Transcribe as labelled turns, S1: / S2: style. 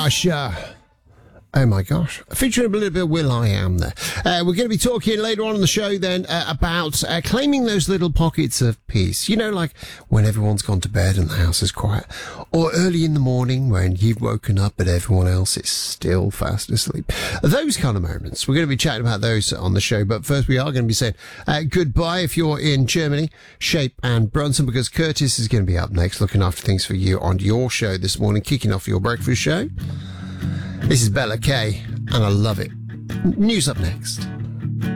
S1: gosh. Oh my gosh. Featuring a little bit of will.i.am there. We're going to be talking later on in the show then about claiming those little pockets of peace. You know, like when everyone's gone to bed and the house is quiet. Or early in the morning when you've woken up but everyone else is still fast asleep. Those kind of moments. We're going to be chatting about those on the show. But first we are going to be saying goodbye if you're in Germany, Shape and Brunson, because Curtis is going to be up next looking after things for you on your show this morning, kicking off your breakfast show. This is Bella K, and I love it. News up next.